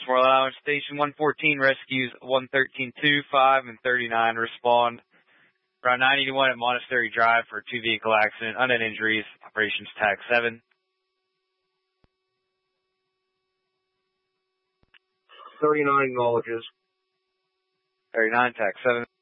Baltimore Lounge, Station 114 rescues 113-2, 5, and 39 respond. Around 981 at Monastery Drive for a two-vehicle accident. Unknown injuries. Operations Tag 7. 39 acknowledges. 39 Tag 7.